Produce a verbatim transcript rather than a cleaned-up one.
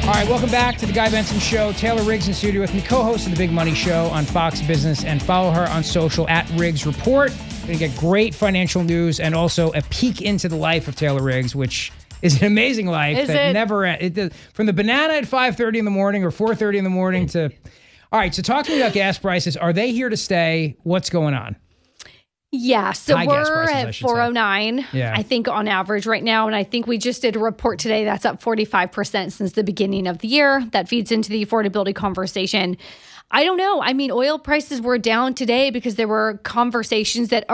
All right, welcome back to the Guy Benson Show. Taylor Riggs in studio with me, co-host of the Big Money Show on Fox Business, and follow her on social at Riggs Report. Going to get great financial news and also a peek into the life of Taylor Riggs, which is an amazing life is that it? never it, from the banana at five thirty in the morning or four thirty in the morning to. All right, so talk to me about gas prices. Are they here to stay? What's going on? Yeah, so High gas we're prices, I at should four oh nine, Yeah. I think, on average right now. And I think we just did a report today that's up forty-five percent since the beginning of the year. That feeds into the affordability conversation. I don't know. I mean, oil prices were down today because there were conversations that